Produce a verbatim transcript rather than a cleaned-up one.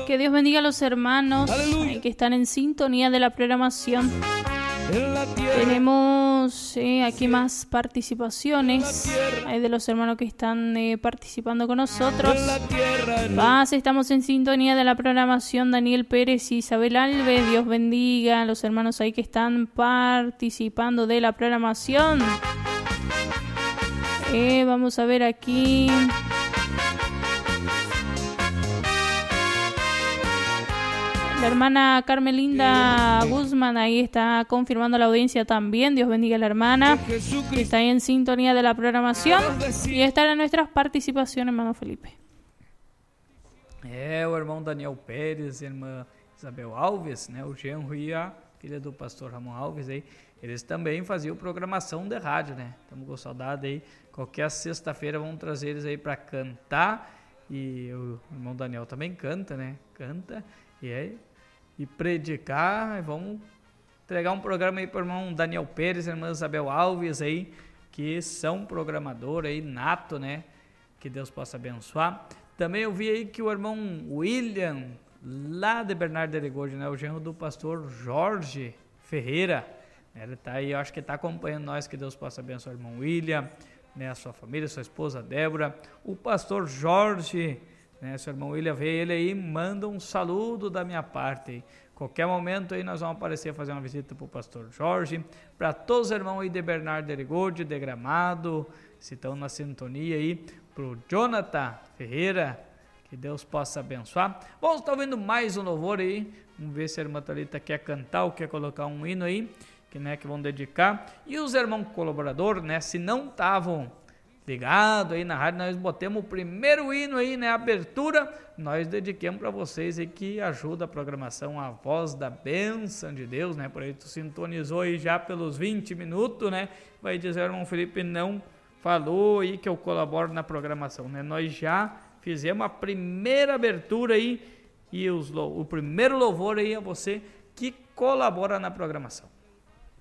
Que Dios bendiga a los hermanos eh, que están en sintonía de la programación. Tenemos eh, aquí más participaciones eh, de los hermanos que están eh, participando con nosotros. Más estamos en sintonía de la programación. Daniel Pérez y Isabel Alves. Dios bendiga a los hermanos ahí que están participando de la programación. Eh, vamos a ver aquí. La hermana Carmelinda Guzmán ahí está confirmando la audiencia también. Dios bendiga a la hermana que está ahí en sintonía de la programación. E estará nuestras participações, hermano Felipe. É, o irmão Daniel Pérez, a irmã Isabel Alves, né, o genro e a filha do pastor Ramon Alves aí, eles também faziam programação de rádio, né? Estamos com saudade aí. Qualquer sexta-feira vamos trazer eles aí para cantar. E o irmão Daniel também canta, né? Canta. E aí, e predicar, vamos entregar um programa aí para o irmão Daniel Pérez e a irmã Isabel Alves aí, que são programador aí, nato, né? Que Deus possa abençoar. Também eu vi aí que o irmão William, lá de Bernardo de Arigode, né? O genro do pastor Jorge Ferreira, né? Ele tá aí, eu acho que está acompanhando nós, que Deus possa abençoar o irmão William, né? A sua família, sua esposa Débora, o pastor Jorge, né, seu irmão William vê ele aí, manda um saludo da minha parte aí. Qualquer momento aí nós vamos aparecer fazer uma visita para o pastor Jorge, para todos os irmãos aí de Bernardo de Arigode, de Gramado, se estão na sintonia aí, para o Jonathan Ferreira, que Deus possa abençoar. Vamos estar ouvindo mais um louvor aí, vamos ver se a irmã Thalita quer cantar ou quer colocar um hino aí, que, né, que vão dedicar. E os irmãos colaboradores, né, se não estavam ligado aí na rádio, nós botemos o primeiro hino aí, né, a abertura, nós dediquemos para vocês aí que ajuda a programação, a voz da bênção de Deus, né, por aí tu sintonizou aí já pelos vinte minutos, né, vai dizer, irmão Felipe não falou aí que eu colaboro na programação, né, nós já fizemos a primeira abertura aí, e os, o primeiro louvor aí é você que colabora na programação.